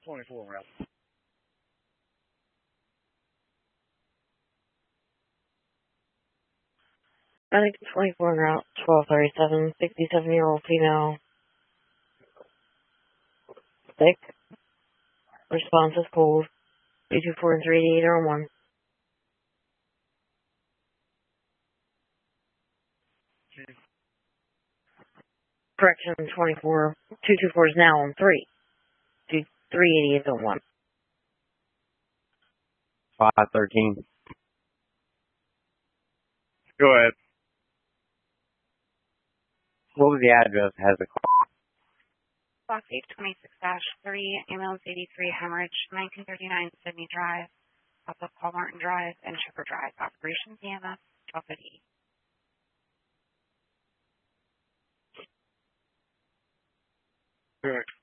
24 route. I think 24 route 1237, 67-year-old female. Sick. Response is cold. 824 and 388 are on 1. Correction 24. 224 is now on 3. 388 is on 1. 513. Go ahead. What was the address? Has the car? Block 826-3, ambulance 83, hemorrhage, 1939 Sydney Drive, off of Paul Martin Drive and Shepherd Drive. Operations EMS 1250. Correct.